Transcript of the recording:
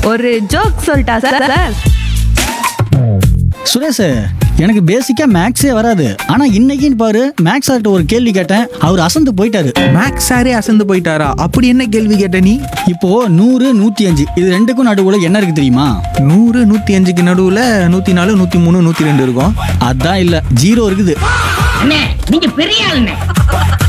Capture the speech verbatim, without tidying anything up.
ஒரு ஜோக் சொல்லிட்டா சார். சுரேஷ், எனக்கு பேசிக்கா மேக்ஸே வராது. ஆனா இன்னைக்குன்னு பாரு, மேக்ஸ் சார்ட்ட ஒரு கேள்வி கேட்டேன், அவர் அசந்து போயிட்டாரு. மேக்ஸ் சாரே அசந்து போயிட்டாரா? அப்படி என்ன கேள்வி கேட்ட நீ? இப்போ நூறு நூத்தி அஞ்சு இது ரெண்டுக்கும் நடுவுல என்ன இருக்கு தெரியுமா? நூறு நூத்தி அஞ்சுக்கு நடுவுல நூத்தி நாலு நூத்தி மூணு நூத்தி ரெண்டு இருக்கும். அதான் இல்ல, ஜீரோ இருக்குது. நீங்க பெரிய ஆளுங்க.